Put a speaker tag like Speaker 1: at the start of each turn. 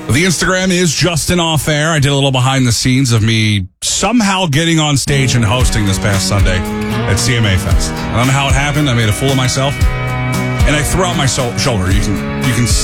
Speaker 1: The Instagram is Justin Off Air. I did a little behind the scenes of me somehow getting on stage and hosting this past Sunday at CMA Fest. I don't know how it happened. I made a fool of myself. And I threw out my shoulder. You can